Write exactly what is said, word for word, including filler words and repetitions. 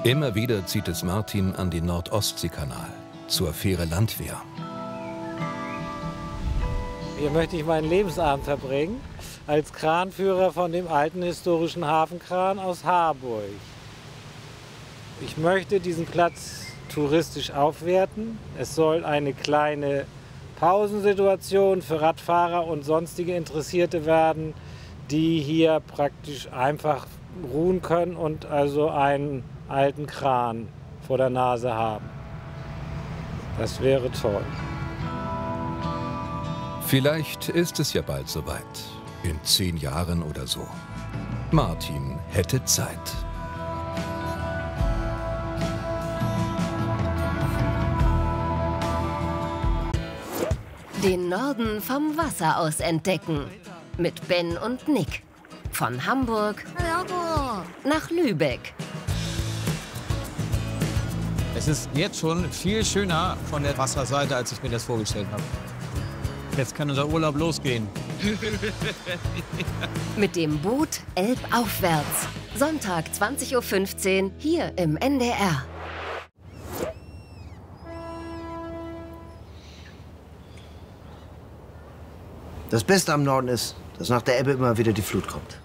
Immer wieder zieht es Martin an den Nord-Ostsee-Kanal zur Fähre Landwehr. Hier möchte ich meinen Lebensabend verbringen, als Kranführer von dem alten historischen Hafenkran aus Harburg. Ich möchte diesen Platz touristisch aufwerten. Es soll eine kleine Pausensituation für Radfahrer und sonstige Interessierte werden, die hier praktisch einfach ruhen können und also einen alten Kran vor der Nase haben. Das wäre toll. Vielleicht ist es ja bald soweit. In zehn Jahren oder so. Martin hätte Zeit. Den Norden vom Wasser aus entdecken. Mit Ben und Nick. Von Hamburg nach Lübeck. Es ist jetzt schon viel schöner von der Wasserseite, als ich mir das vorgestellt habe. Jetzt kann unser Urlaub losgehen. Mit dem Boot elbaufwärts. Sonntag zwanzig Uhr fünfzehn hier im N D R. Das Beste am Norden ist, dass nach der Ebbe immer wieder die Flut kommt.